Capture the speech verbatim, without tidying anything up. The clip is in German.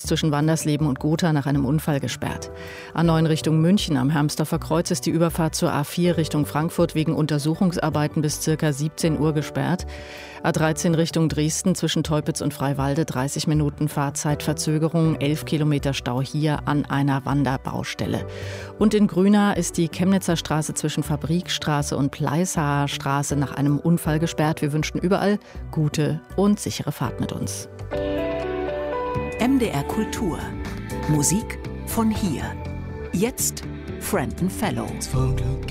zwischen Wandersleben und Gotha nach einem Unfall gesperrt. A neun Richtung München am Hermsdorfer Kreuz ist die Überfahrt zur A vier Richtung Frankfurt wegen Untersuchungsarbeiten bis ca. siebzehn Uhr gesperrt. A dreizehn Richtung Dresden zwischen Teupitz und Freiwalde dreißig Minuten Fahrzeitverzögerung, elf Kilometer Stau hier an einer Wanderbaustelle. Und in Grünau ist die Chemnitzer Straße zwischen Fabrikstraße und Pleissaer Straße nach einem Unfall gesperrt. Wir wünschen überall gute und sichere Fahrt mit uns. M D R Kultur. Musik von hier. Jetzt Franton Fellow.